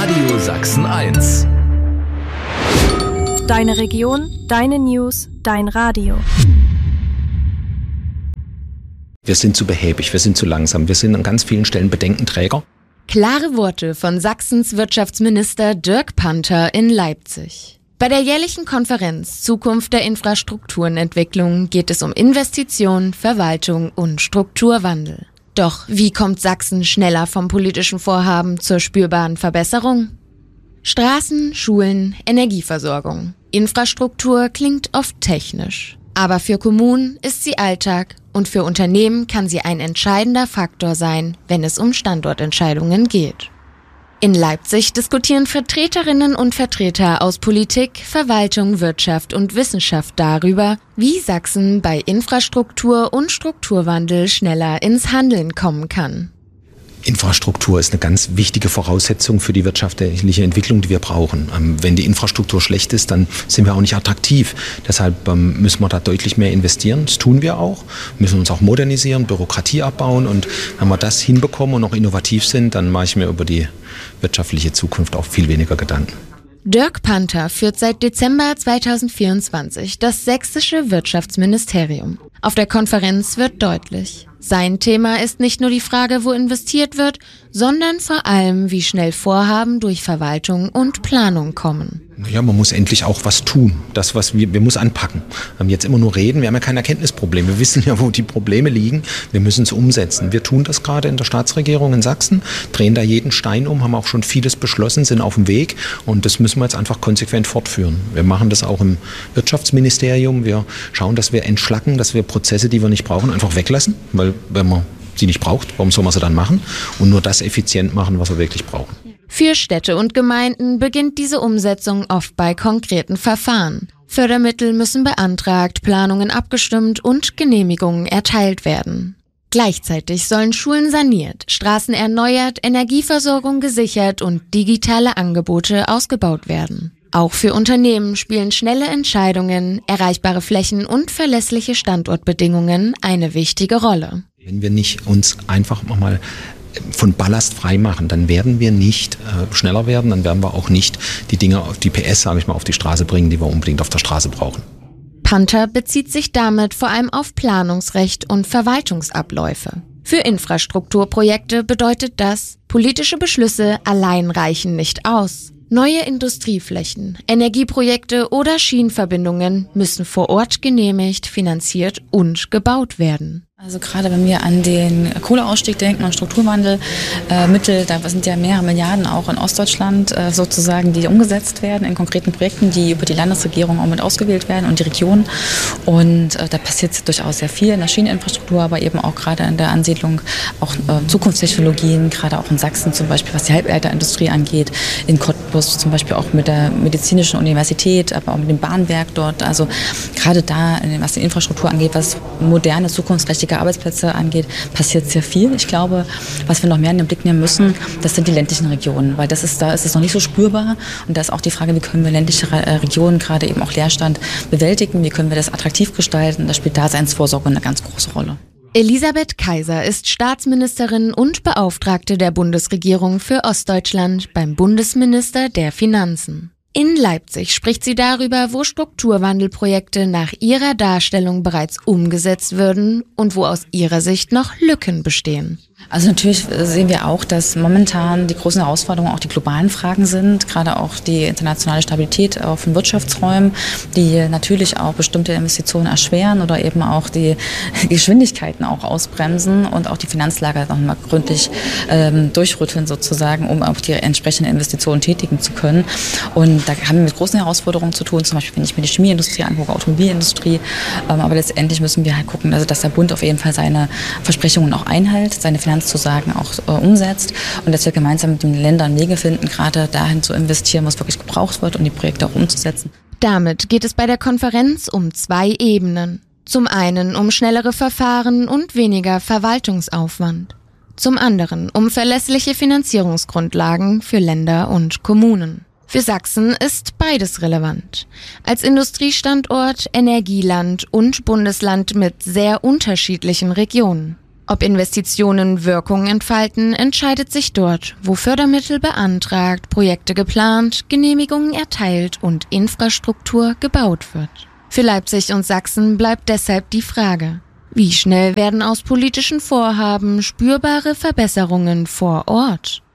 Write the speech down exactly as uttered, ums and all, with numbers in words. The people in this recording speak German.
Radio Sachsen eins. Deine Region, deine News, dein Radio. Wir sind zu behäbig, wir sind zu langsam, wir sind an ganz vielen Stellen Bedenkenträger. Klare Worte von Sachsens Wirtschaftsminister Dirk Panther in Leipzig. Bei der jährlichen Konferenz Zukunft der Infrastrukturenentwicklung geht es um Investition, Verwaltung und Strukturwandel. Doch wie kommt Sachsen schneller vom politischen Vorhaben zur spürbaren Verbesserung? Straßen, Schulen, Energieversorgung. Infrastruktur klingt oft technisch. Aber für Kommunen ist sie Alltag und für Unternehmen kann sie ein entscheidender Faktor sein, wenn es um Standortentscheidungen geht. In Leipzig diskutieren Vertreterinnen und Vertreter aus Politik, Verwaltung, Wirtschaft und Wissenschaft darüber, wie Sachsen bei Infrastruktur und Strukturwandel schneller ins Handeln kommen kann. Infrastruktur ist eine ganz wichtige Voraussetzung für die wirtschaftliche Entwicklung, die wir brauchen. Wenn die Infrastruktur schlecht ist, dann sind wir auch nicht attraktiv. Deshalb müssen wir da deutlich mehr investieren. Das tun wir auch. Wir müssen uns auch modernisieren, Bürokratie abbauen. Und wenn wir das hinbekommen und noch innovativ sind, dann mache ich mir über die wirtschaftliche Zukunft auch viel weniger Gedanken. Dirk Panther führt seit Dezember zweitausendvierundzwanzig das sächsische Wirtschaftsministerium. Auf der Konferenz wird deutlich: Sein Thema ist nicht nur die Frage, wo investiert wird, sondern vor allem, wie schnell Vorhaben durch Verwaltung und Planung kommen. Ja, man muss endlich auch was tun. Das, was wir, wir müssen anpacken. Jetzt immer nur reden, wir haben ja kein Erkenntnisproblem. Wir wissen ja, wo die Probleme liegen. Wir müssen es umsetzen. Wir tun das gerade in der Staatsregierung in Sachsen, drehen da jeden Stein um, haben auch schon vieles beschlossen, sind auf dem Weg. Und das müssen wir jetzt einfach konsequent fortführen. Wir machen das auch im Wirtschaftsministerium. Wir schauen, dass wir entschlacken, dass wir Prozesse, die wir nicht brauchen, einfach weglassen. Weil wenn man sie nicht braucht, warum soll man sie dann machen? Und nur das effizient machen, was wir wirklich brauchen. Für Städte und Gemeinden beginnt diese Umsetzung oft bei konkreten Verfahren. Fördermittel müssen beantragt, Planungen abgestimmt und Genehmigungen erteilt werden. Gleichzeitig sollen Schulen saniert, Straßen erneuert, Energieversorgung gesichert und digitale Angebote ausgebaut werden. Auch für Unternehmen spielen schnelle Entscheidungen, erreichbare Flächen und verlässliche Standortbedingungen eine wichtige Rolle. Wenn wir nicht uns einfach mal von Ballast frei machen, dann werden wir nicht äh, schneller werden, dann werden wir auch nicht die Dinge, auf die P S, sage ich mal, auf die Straße bringen, die wir unbedingt auf der Straße brauchen. Panther bezieht sich damit vor allem auf Planungsrecht und Verwaltungsabläufe. Für Infrastrukturprojekte bedeutet das, politische Beschlüsse allein reichen nicht aus. Neue Industrieflächen, Energieprojekte oder Schienenverbindungen müssen vor Ort genehmigt, finanziert und gebaut werden. Also gerade wenn wir an den Kohleausstieg denken und Strukturwandel, äh, Mittel, da sind ja mehrere Milliarden auch in Ostdeutschland äh, sozusagen, die umgesetzt werden in konkreten Projekten, die über die Landesregierung auch mit ausgewählt werden und die Region. Und äh, da passiert durchaus sehr viel in der Schieneninfrastruktur, aber eben auch gerade in der Ansiedlung auch äh, Zukunftstechnologien, gerade auch in Sachsen zum Beispiel, was die Halbleiterindustrie angeht, in Cottbus zum Beispiel auch mit der medizinischen Universität, aber auch mit dem Bahnwerk dort. Also gerade da, was die Infrastruktur angeht, was moderne, zukunftsträchtige Arbeitsplätze angeht, passiert sehr viel. Ich glaube, was wir noch mehr in den Blick nehmen müssen, das sind die ländlichen Regionen, weil das ist, da ist es noch nicht so spürbar. Und da ist auch die Frage, wie können wir ländliche Regionen, gerade eben auch Leerstand, bewältigen, wie können wir das attraktiv gestalten. Da spielt Daseinsvorsorge eine ganz große Rolle. Elisabeth Kaiser ist Staatsministerin und Beauftragte der Bundesregierung für Ostdeutschland beim Bundesminister der Finanzen. In Leipzig spricht sie darüber, wo Strukturwandelprojekte nach ihrer Darstellung bereits umgesetzt würden und wo aus ihrer Sicht noch Lücken bestehen. Also natürlich sehen wir auch, dass momentan die großen Herausforderungen auch die globalen Fragen sind, gerade auch die internationale Stabilität auf den Wirtschaftsräumen, die natürlich auch bestimmte Investitionen erschweren oder eben auch die Geschwindigkeiten auch ausbremsen und auch die Finanzlage noch mal gründlich ähm, durchrütteln sozusagen, um auch die entsprechenden Investitionen tätigen zu können. Und da haben wir mit großen Herausforderungen zu tun, zum Beispiel wenn ich mir die Chemieindustrie angucke, Automobilindustrie. Ähm, aber letztendlich müssen wir halt gucken, also dass der Bund auf jeden Fall seine Versprechungen auch einhält, seine Finanzzusagen auch äh, umsetzt und dass wir gemeinsam mit den Ländern Wege finden, gerade dahin zu investieren, was wirklich gebraucht wird, um die Projekte auch umzusetzen. Damit geht es bei der Konferenz um zwei Ebenen. Zum einen um schnellere Verfahren und weniger Verwaltungsaufwand. Zum anderen um verlässliche Finanzierungsgrundlagen für Länder und Kommunen. Für Sachsen ist beides relevant. Als Industriestandort, Energieland und Bundesland mit sehr unterschiedlichen Regionen. Ob Investitionen Wirkung entfalten, entscheidet sich dort, wo Fördermittel beantragt, Projekte geplant, Genehmigungen erteilt und Infrastruktur gebaut wird. Für Leipzig und Sachsen bleibt deshalb die Frage: Wie schnell werden aus politischen Vorhaben spürbare Verbesserungen vor Ort?